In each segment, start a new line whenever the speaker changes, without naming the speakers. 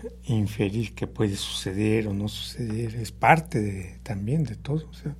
inferir qué puede suceder o no suceder, es parte también de todo. O sea,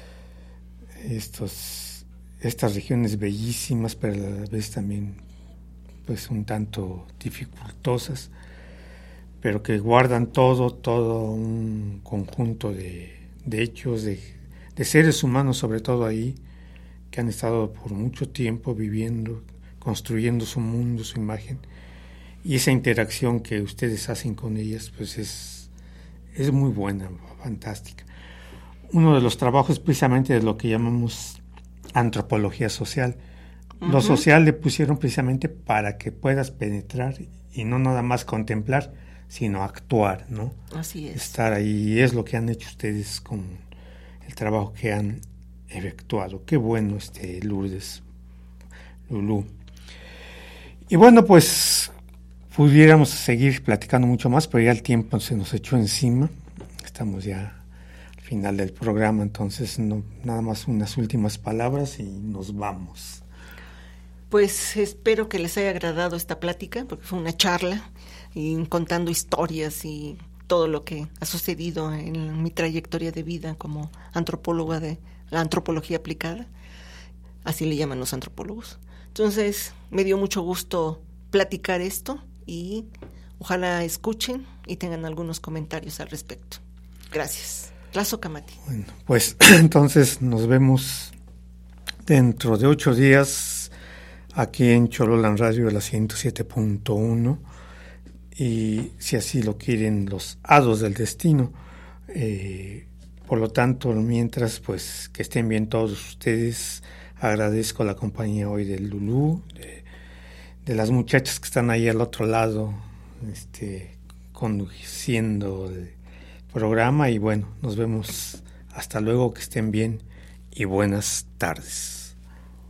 estas regiones bellísimas, pero a la vez también pues un tanto dificultosas, pero que guardan todo un conjunto de hechos, de seres humanos sobre todo ahí, que han estado por mucho tiempo viviendo, construyendo su mundo, su imagen, y esa interacción que ustedes hacen con ellas pues es muy buena, fantástica. Uno de los trabajos precisamente de lo que llamamos antropología social. Lo social le pusieron precisamente para que puedas penetrar y no nada más contemplar, sino actuar, ¿no?
Así es.
Estar ahí, y es lo que han hecho ustedes con el trabajo que han efectuado. Qué bueno, Lourdes, Lulú. Y bueno, pues pudiéramos seguir platicando mucho más, pero ya el tiempo se nos echó encima. Estamos ya al final del programa, entonces nada más unas últimas palabras y nos vamos.
Pues espero que les haya agradado esta plática, porque fue una charla y contando historias y todo lo que ha sucedido en mi trayectoria de vida como antropóloga de la antropología aplicada, así le llaman los antropólogos. Entonces me dio mucho gusto platicar esto y ojalá escuchen y tengan algunos comentarios al respecto. Gracias. Tlazocamati.
Bueno, pues entonces nos vemos dentro de 8 días aquí en Chololan Radio, la 107.1, y si así lo quieren los hados del destino. Por lo tanto, mientras, pues que estén bien todos ustedes. Agradezco la compañía hoy del Lulú, de las muchachas que están ahí al otro lado, conduciendo el programa, y bueno, nos vemos. Hasta luego, que estén bien y buenas tardes.